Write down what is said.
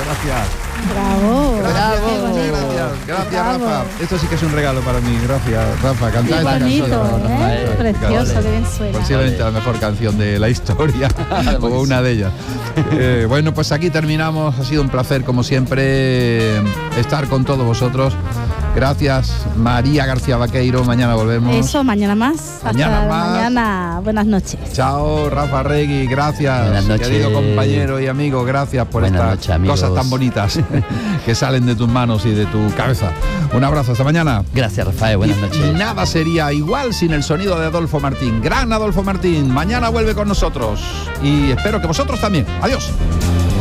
gracias. Bravo. Gracias, Rafa. Esto sí que es un regalo para mí. Gracias, Rafa. Cantar esta bonito, canción. Precioso, que bien suena. Posiblemente la mejor canción de la historia, o una de ellas. Bueno, pues aquí terminamos. Ha sido un placer, como siempre, estar con todos vosotros. Gracias, María García Vaqueiro. Mañana volvemos. Eso, mañana más. Mañana Hasta más. mañana. Buenas noches. Chao, Rafa Regui. Gracias, Buenas noches. querido compañero y amigo. Gracias por Buenas estas noches, amigos. cosas tan bonitas que salen de tus manos y de tu cabeza. Un abrazo, hasta mañana. Gracias, Rafael. Buenas noches. Y nada sería igual sin el sonido de Adolfo Martín. Gran Adolfo Martín. Mañana vuelve con nosotros. Y espero que vosotros también. Adiós.